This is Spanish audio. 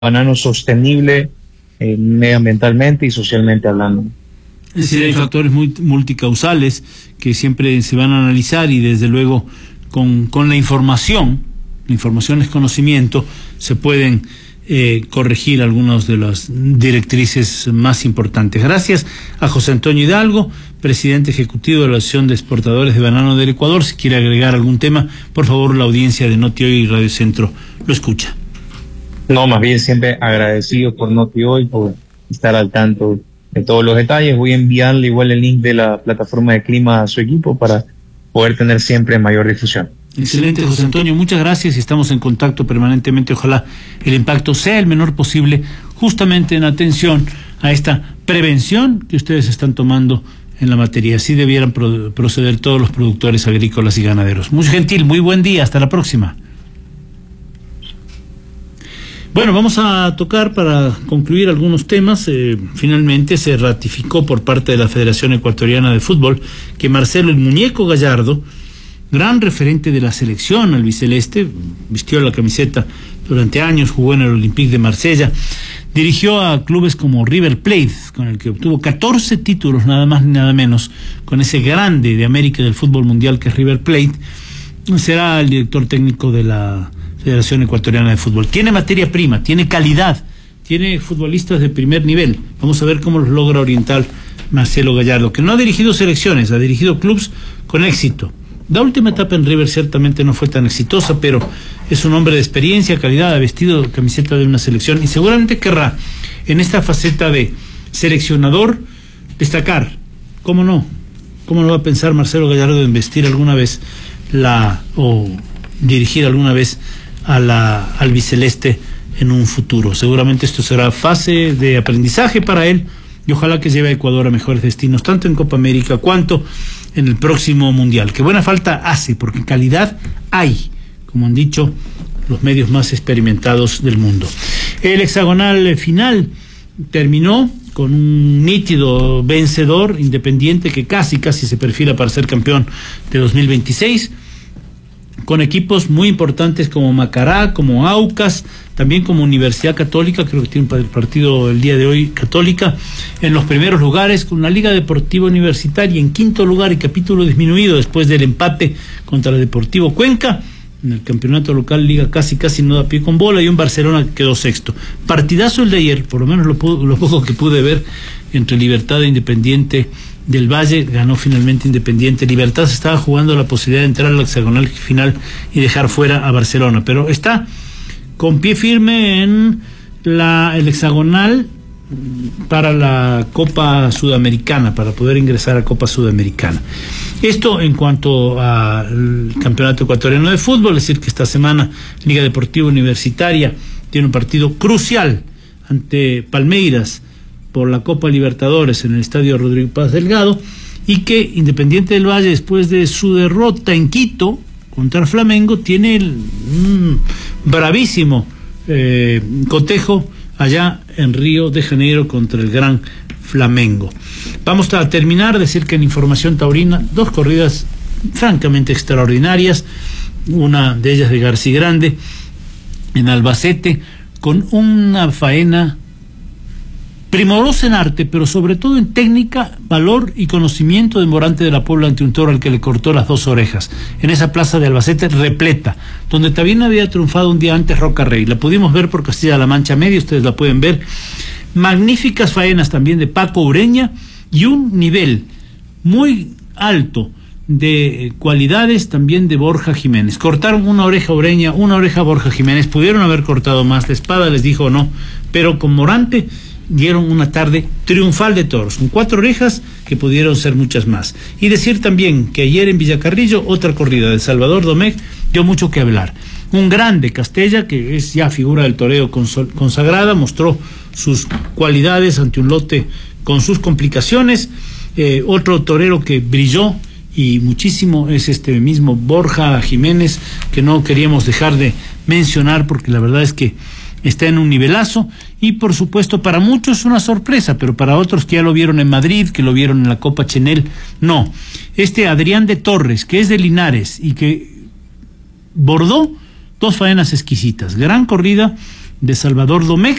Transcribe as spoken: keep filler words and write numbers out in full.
banano sostenible eh, medioambientalmente y socialmente hablando. Es decir, hay factores muy multicausales que siempre se van a analizar y desde luego con, con la información, la información es conocimiento, se pueden eh, corregir algunas de las directrices más importantes. Gracias a José Antonio Hidalgo, presidente ejecutivo de la Asociación de Exportadores de Banano del Ecuador. Si quiere agregar algún tema, por favor, la audiencia de Noti Hoy y Radio Centro lo escucha. No, más bien siempre agradecido por Noti Hoy, por estar al tanto de todos los detalles. Voy a enviarle igual el link de la plataforma de clima a su equipo para poder tener siempre mayor difusión. Excelente, José Antonio, muchas gracias y estamos en contacto permanentemente. Ojalá el impacto sea el menor posible, justamente en atención a esta prevención que ustedes están tomando en la materia. Así debieran pro proceder todos los productores agrícolas y ganaderos. Muy gentil, muy buen día, hasta la próxima. Bueno, vamos a tocar para concluir algunos temas. Eh, finalmente se ratificó por parte de la Federación Ecuatoriana de Fútbol que Marcelo el Muñeco Gallardo, gran referente de la selección albiceleste, vistió la camiseta durante años, jugó en el Olympique de Marsella, dirigió a clubes como River Plate, con el que obtuvo catorce títulos, nada más ni nada menos, con ese grande de América del fútbol mundial que es River Plate. Será el director técnico de la Federación Ecuatoriana de Fútbol. Tiene materia prima, tiene calidad, tiene futbolistas de primer nivel. Vamos a ver cómo los logra orientar Marcelo Gallardo, que no ha dirigido selecciones, ha dirigido clubes con éxito. La última etapa en River ciertamente no fue tan exitosa, pero es un hombre de experiencia, calidad, ha vestido camiseta de una selección y seguramente querrá en esta faceta de seleccionador destacar. ¿Cómo no? ¿Cómo no va a pensar Marcelo Gallardo en vestir alguna vez la o dirigir alguna vez a la albiceleste en un futuro? Seguramente esto será fase de aprendizaje para él y ojalá que lleve a Ecuador a mejores destinos, tanto en Copa América cuanto en el próximo Mundial, que buena falta hace, porque calidad hay, como han dicho los medios más experimentados del mundo. El hexagonal final terminó con un nítido vencedor, Independiente, que casi, casi se perfila para ser campeón de dos mil veintiséis, con equipos muy importantes como Macará, como Aucas, también como Universidad Católica, creo que tiene un partido el día de hoy, Católica, en los primeros lugares, con la Liga Deportiva Universitaria en quinto lugar y capítulo disminuido después del empate contra el Deportivo Cuenca. En el campeonato local, Liga casi casi no da pie con bola, y un Barcelona que quedó sexto. Partidazo el de ayer, por lo menos lo, pudo, lo poco que pude ver, entre Libertad e Independiente del Valle. Ganó finalmente Independiente. Libertad se estaba jugando la posibilidad de entrar al hexagonal final y dejar fuera a Barcelona, pero está con pie firme en la, el hexagonal para la Copa Sudamericana, para poder ingresar a Copa Sudamericana. Esto en cuanto al Campeonato Ecuatoriano de Fútbol, es decir que esta semana Liga Deportiva Universitaria tiene un partido crucial ante Palmeiras por la Copa Libertadores en el Estadio Rodrigo Paz Delgado, y que Independiente del Valle, después de su derrota en Quito contra el Flamengo, tiene el mm, bravísimo eh, cotejo allá en Río de Janeiro contra el gran Flamengo. Vamos a terminar, decir que en Información Taurina, dos corridas francamente extraordinarias, una de ellas de García Grande en Albacete, con una faena primorosa en arte, pero sobre todo en técnica, valor y conocimiento de Morante de la Puebla ante un toro al que le cortó las dos orejas, en esa plaza de Albacete repleta, donde también había triunfado un día antes Roca Rey. La pudimos ver por Castilla-La Mancha Media, ustedes la pueden ver. Magníficas faenas también de Paco Ureña y un nivel muy alto de cualidades también de Borja Jiménez. Cortaron una oreja Ureña, una oreja Borja Jiménez, pudieron haber cortado más, la espada les dijo no, pero con Morante dieron una tarde triunfal de toros, con cuatro orejas que pudieron ser muchas más. Y decir también que ayer en Villacarrillo, otra corrida de Salvador Domecq dio mucho que hablar. Un grande Castella, que es ya figura del toreo consagrada, mostró sus cualidades ante un lote con sus complicaciones. Eh, otro torero que brilló y muchísimo es este mismo Borja Jiménez, que no queríamos dejar de mencionar porque la verdad es que está en un nivelazo, y por supuesto para muchos es una sorpresa, pero para otros que ya lo vieron en Madrid, que lo vieron en la Copa Chenel, no. Este Adrián de Torres, que es de Linares y que bordó dos faenas exquisitas, gran corrida de Salvador Domecq.